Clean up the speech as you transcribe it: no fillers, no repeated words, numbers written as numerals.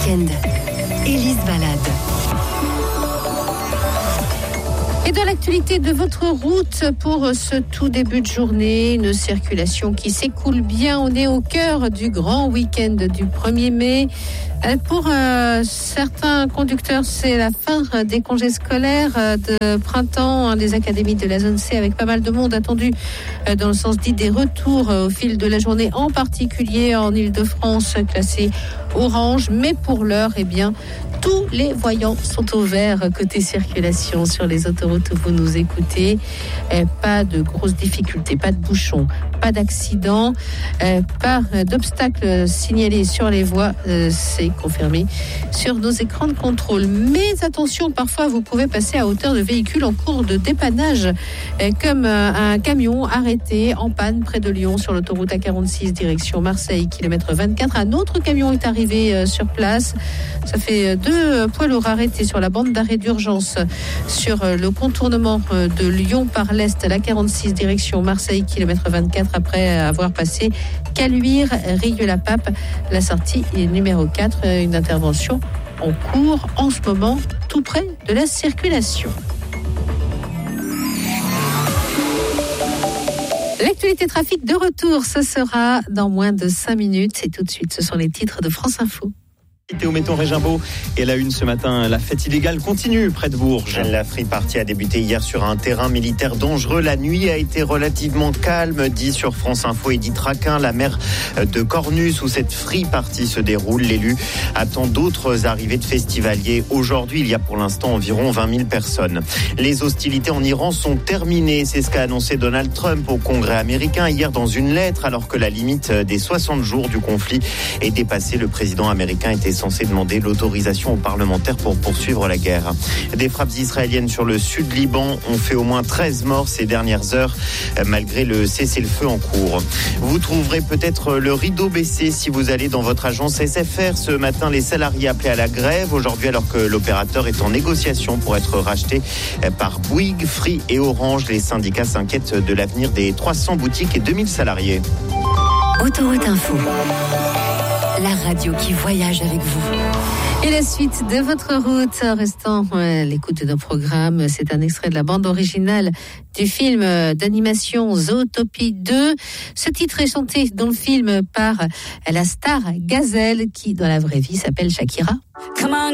week-end. Élise Balade. Et dans l'actualité de votre route pour ce tout début de journée, une circulation qui s'écoule bien. On est au cœur du grand week-end du 1er mai. Pour certains conducteurs, c'est la fin des congés scolaires de printemps des académies de la zone C, avec pas mal de monde attendu dans le sens dit des retours au fil de la journée, en particulier en Île-de-France, classé orange. Mais pour l'heure, tous les voyants sont au vert côté circulation sur les autoroutes où vous nous écoutez. Pas de grosses difficultés, pas de bouchons, pas d'accidents, pas d'obstacles signalés sur les voies. C'est confirmé sur nos écrans de contrôle. Mais attention, parfois vous pouvez passer à hauteur de véhicules en cours de dépannage, comme un camion arrêté en panne près de Lyon sur l'autoroute A46 direction Marseille, kilomètre 24. Un autre camion est arrivé sur place. Ça fait 2 poids lourds arrêtés sur la bande d'arrêt d'urgence sur le contournement de Lyon par l'Est, la 46 direction Marseille, kilomètre 24, après avoir passé Caluire, Rieux-la-Pape. La sortie est numéro 4, une intervention en cours en ce moment, tout près de la circulation. L'actualité trafic de retour, ce sera dans moins de 5 minutes. Et tout de suite, ce sont les titres de France Info. Au Méton Régimbault et la une ce matin, la fête illégale continue près de Bourges. La free party a débuté hier sur un terrain militaire dangereux. La nuit a été relativement calme, dit sur France Info Edith Traquin, la maire de Cornus, où cette free party se déroule. L'élu attend d'autres arrivées de festivaliers. Aujourd'hui, il y a pour l'instant environ 20 000 personnes. Les hostilités en Iran sont terminées. C'est ce qu'a annoncé Donald Trump au Congrès américain hier dans une lettre, alors que la limite des 60 jours du conflit est dépassée. Le président américain était censé demander l'autorisation aux parlementaires pour poursuivre la guerre. Des frappes israéliennes sur le sud Liban ont fait au moins 13 morts ces dernières heures, malgré le cessez-le-feu en cours. Vous trouverez peut-être le rideau baissé si vous allez dans votre agence SFR. Ce matin, les salariés appelaient à la grève aujourd'hui, alors que l'opérateur est en négociation pour être racheté par Bouygues, Free et Orange. Les syndicats s'inquiètent de l'avenir des 300 boutiques et 2000 salariés. Autoroute Info, la radio qui voyage avec vous. Et la suite de votre route, restant à l'écoute de nos programmes, c'est un extrait de la bande originale du film d'animation Zootopie 2. Ce titre est chanté dans le film par la star Gazelle, qui dans la vraie vie s'appelle Shakira. Come on.